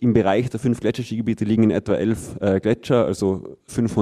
Im Bereich der 5 Gletscherskigebiete liegen in etwa 11 Gletscher, also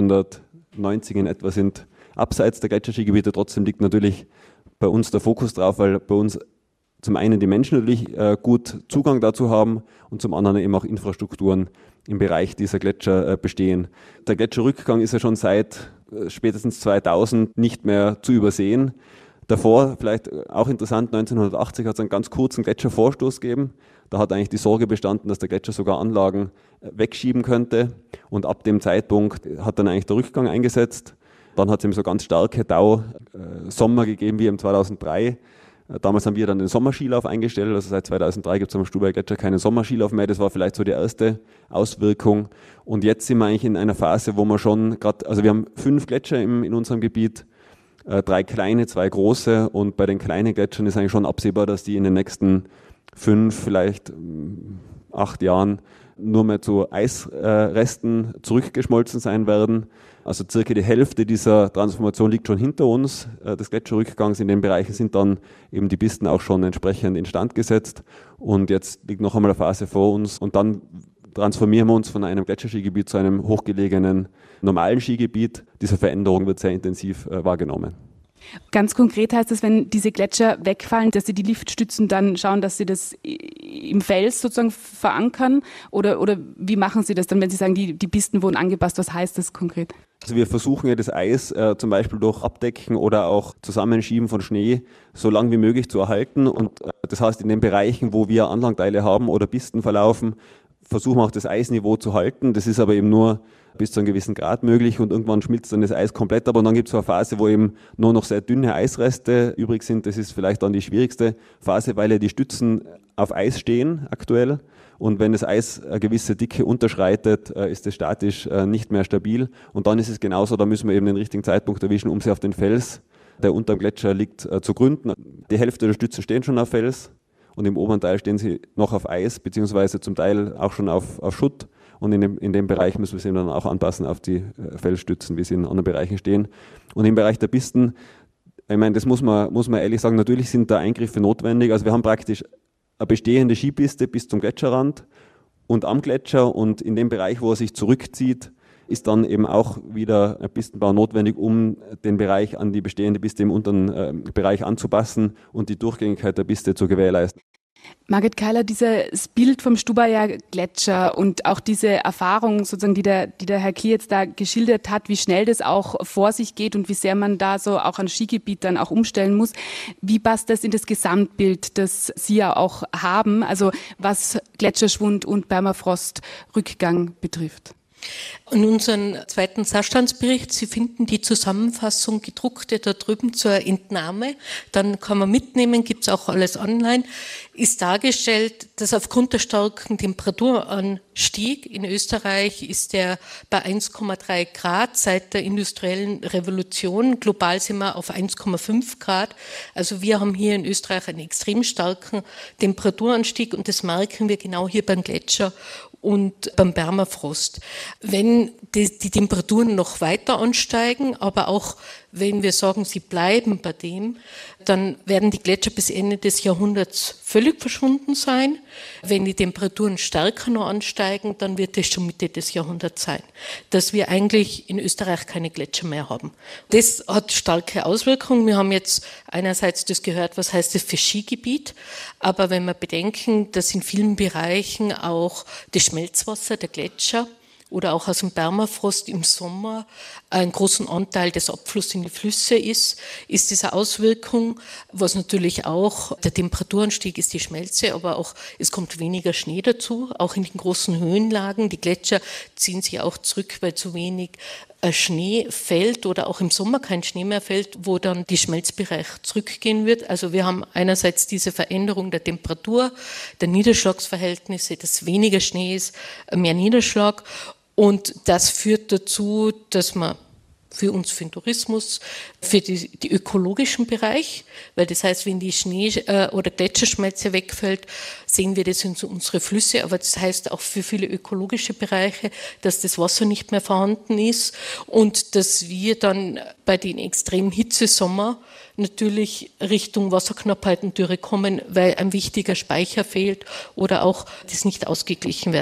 590 in etwa sind abseits der Gletscherskigebiete. Trotzdem liegt natürlich bei uns der Fokus drauf, weil bei uns zum einen die Menschen natürlich gut Zugang dazu haben und zum anderen eben auch Infrastrukturen im Bereich dieser Gletscher bestehen. Der Gletscherrückgang ist ja schon seit spätestens 2000 nicht mehr zu übersehen. Davor, vielleicht auch interessant, 1980 hat es einen ganz kurzen Gletschervorstoß gegeben. Da hat eigentlich die Sorge bestanden, dass der Gletscher sogar Anlagen wegschieben könnte. Und ab dem Zeitpunkt hat dann eigentlich der Rückgang eingesetzt. Dann hat es eben so ganz starke Sommer gegeben wie im 2003. Damals haben wir dann den Sommerskilauf eingestellt, also seit 2003 gibt es am Stubaier Gletscher keinen Sommerskilauf mehr, das war vielleicht so die erste Auswirkung. Und jetzt sind wir eigentlich in einer Phase, wo wir schon gerade, also wir haben 5 Gletscher in unserem Gebiet, 3 kleine, 2 große, und bei den kleinen Gletschern ist eigentlich schon absehbar, dass die in den nächsten 5, vielleicht 8 Jahren nur mehr zu Eisresten zurückgeschmolzen sein werden. Also circa die Hälfte dieser Transformation liegt schon hinter uns, des Gletscherrückgangs. In den Bereichen sind dann eben die Pisten auch schon entsprechend instand gesetzt. Und jetzt liegt noch einmal eine Phase vor uns. Und dann transformieren wir uns von einem Gletscherskigebiet zu einem hochgelegenen normalen Skigebiet. Diese Veränderung wird sehr intensiv wahrgenommen. Ganz konkret heißt das, wenn diese Gletscher wegfallen, dass Sie die Liftstützen dann schauen, dass Sie das im Fels sozusagen verankern? Oder wie machen Sie das dann, wenn Sie sagen, die Pisten wurden angepasst? Was heißt das konkret? Also wir versuchen ja das Eis zum Beispiel durch Abdecken oder auch Zusammenschieben von Schnee so lang wie möglich zu erhalten. Und das heißt, in den Bereichen, wo wir Anlagteile haben oder Pisten verlaufen, versuchen wir auch das Eisniveau zu halten. Das ist aber eben nur bis zu einem gewissen Grad möglich und irgendwann schmilzt dann das Eis komplett. Aber dann gibt es so eine Phase, wo eben nur noch sehr dünne Eisreste übrig sind. Das ist vielleicht dann die schwierigste Phase, weil ja die Stützen auf Eis stehen aktuell. Und wenn das Eis eine gewisse Dicke unterschreitet, ist es statisch nicht mehr stabil. Und dann ist es genauso, da müssen wir eben den richtigen Zeitpunkt erwischen, um sie auf den Fels, der unterm Gletscher liegt, zu gründen. Die Hälfte der Stützen stehen schon auf Fels und im oberen Teil stehen sie noch auf Eis, beziehungsweise zum Teil auch schon auf Schutt. Und in dem Bereich müssen wir sie dann auch anpassen auf die Felsstützen, wie sie in anderen Bereichen stehen. Und im Bereich der Pisten, ich meine, das muss man ehrlich sagen, natürlich sind da Eingriffe notwendig. Also wir haben praktisch eine bestehende Skipiste bis zum Gletscherrand und am Gletscher, und in dem Bereich, wo er sich zurückzieht, ist dann eben auch wieder ein Pistenbau notwendig, um den Bereich an die bestehende Piste im unteren Bereich anzupassen und die Durchgängigkeit der Piste zu gewährleisten. Margit Keiler, dieses Bild vom Stubaier Gletscher und auch diese Erfahrung sozusagen, die der Herr Klee jetzt da geschildert hat, wie schnell das auch vor sich geht und wie sehr man da so auch ein Skigebiet dann auch umstellen muss. Wie passt das in das Gesamtbild, das Sie ja auch haben, also was Gletscherschwund und Permafrostrückgang betrifft? In unserem zweiten Sachstandsbericht, Sie finden die Zusammenfassung gedruckte da drüben zur Entnahme, dann kann man mitnehmen, gibt es auch alles online, ist dargestellt, dass aufgrund der starken Temperaturanstieg in Österreich ist der bei 1,3 Grad seit der industriellen Revolution, global sind wir auf 1,5 Grad, also wir haben hier in Österreich einen extrem starken Temperaturanstieg und das merken wir genau hier beim Gletscher und beim Permafrost. Wenn die Temperaturen noch weiter ansteigen, aber auch wenn wir sagen, sie bleiben bei dem, dann werden die Gletscher bis Ende des Jahrhunderts völlig verschwunden sein. Wenn die Temperaturen stärker noch ansteigen, dann wird es schon Mitte des Jahrhunderts sein, dass wir eigentlich in Österreich keine Gletscher mehr haben. Das hat starke Auswirkungen. Wir haben jetzt einerseits das gehört, was heißt das für Skigebiet, aber wenn wir bedenken, dass in vielen Bereichen auch das Schmelzwasser der Gletscher oder auch aus dem Permafrost im Sommer einen großen Anteil des Abflusses in die Flüsse ist diese Auswirkung, was natürlich auch der Temperaturanstieg ist, die Schmelze, aber auch es kommt weniger Schnee dazu, auch in den großen Höhenlagen. Die Gletscher ziehen sich auch zurück, weil zu wenig Schnee fällt oder auch im Sommer kein Schnee mehr fällt, wo dann die Schmelzbereich zurückgehen wird. Also wir haben einerseits diese Veränderung der Temperatur, der Niederschlagsverhältnisse, dass weniger Schnee ist, mehr Niederschlag. Und das führt dazu, dass man für uns, für den Tourismus, für die ökologischen Bereich, weil das heißt, wenn die Schnee- oder Gletscherschmelze wegfällt, sehen wir das in unsere Flüsse, aber das heißt auch für viele ökologische Bereiche, dass das Wasser nicht mehr vorhanden ist und dass wir dann bei den extremen Hitzesommer natürlich Richtung Wasserknappheit und Dürre kommen, weil ein wichtiger Speicher fehlt oder auch das nicht ausgeglichen wird.